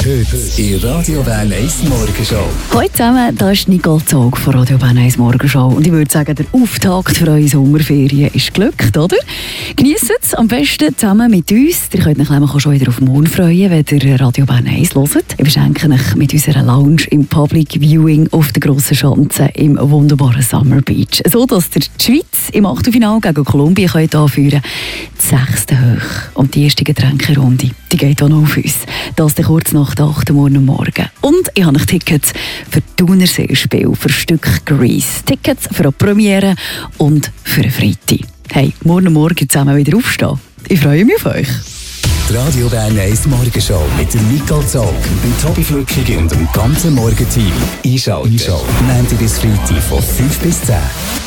Heute in Radio Bern 1 Morgenshow. Hallo zusammen, das ist Nicole Zog von Radio Bern 1 Morgenshow. Und ich würde sagen, der Auftakt für eure Sommerferien ist geglückt, oder? Genießt es am besten zusammen mit uns. Ihr könnt euch nämlich auch schon wieder auf morgen freuen, wenn ihr Radio Bern 1 hört. Ich beschenke euch mit unserer Lounge im Public Viewing auf der grossen Schanze im wunderbaren Summer Beach. So, dass ihr die Schweiz im Achtelfinale gegen Kolumbien könnt anführen könnt. Die 6. hoch. Und die erste Getränkerunde, die geht auch noch auf uns. Das dann kurz nach der 8. Morgen. Und ich habe noch Tickets für die Thunerseespiel, für ein Stück Grease. Tickets für eine Premiere und für eine Freitag. Hey, morgen zusammen wieder aufstehen. Ich freue mich auf euch. Die Radio Bern 1 Morgenshow mit der Nicole Zog, dem Tobi Flückig und dem ganzen Morgenteam. Einschalten. Montag bis Freitag von 5 bis 10.